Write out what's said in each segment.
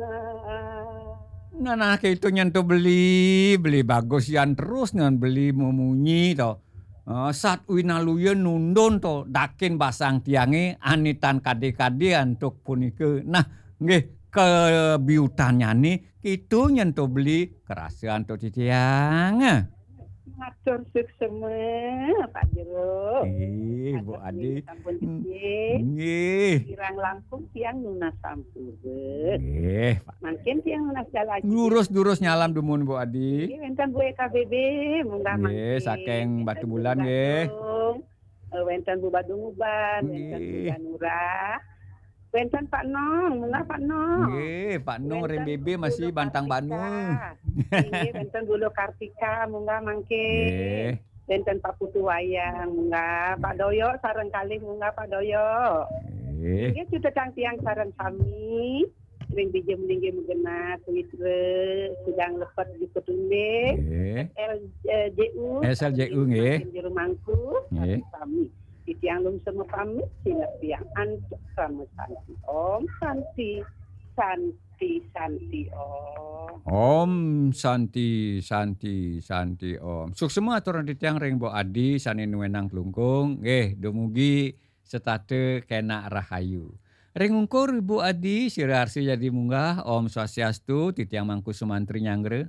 Nah itu nyentuh beli bagus yan terus ngan beli memunyi to. Sat winaluyeun nundun to dakin basang tiange anitan kade-kade antuk punike. Nah nggih kebiutannya nih kitu nyentuh beli kerasian to titiang. Matur suksema Pak Jero. Bu Kados Adi. nggih sampun nggih. Nggih. Kirang langkung tiang nunas sampurut. Nggih, Pak. Mangkin tiang nunas lagi. Lurus nyalam dumun Bu Adi. Nggih wenten Bu EKBB munggah Nggih, mangkin. saking Batu Wenten Bu Bulan nggih. Bandung, wenten Bu Badung Uban, wenten Bu Nggih. Danurah. Wenten Pak Nong, munggah Pak Nong. Nggih, Pak Nong Wenten Rembebe Bu masih Lo Bantang Kartika. Bandung. Nggih, wenten Bu Lo Kartika munggah mangkin. Nggih. Wenten Pak Putu Wayang munggah. Pak Doyo sareng kalih munggah Pak Doyo. Nggih. Nggih cuta tiang sareng sami. Ring bije mendingge mengena tuitre sedang lepat di petunde. Nggih. LJU. SLJU nggih. Di rumahku. Nggih. Kami. Di tiang lum semua pamit sila tiang antuk sama santi. Om santi. Santi Om. Om Santi Om. Suksema aturan titiang ring Bo Adi sani nuwenang klungkung. Nggih, dumugi setate kena rahayu. Ring ungkur Bu Adi sirarsi jadi munggah Om Swastiastu titiang mangku sumantri nyangre.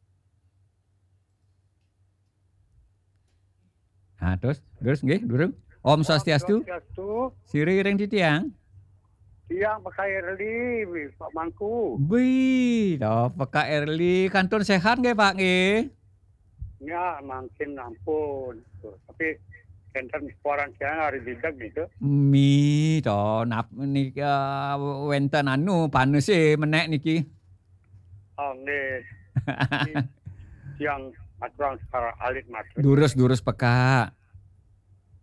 Nah, terus nggih durung. Om Swastiastu. Siri ring titiang. Tiang pakai erli Pak Mangku. Wih, toh Pak Erli kantun sehat nggih Pak nggih? Ya, makin ampun. Tapi enten orang tiang hari didak gitu. Mi toh nap niki wenten anu panes menek niki. Oh, nggih. Tiang aturan secara alit matur. Durus peka.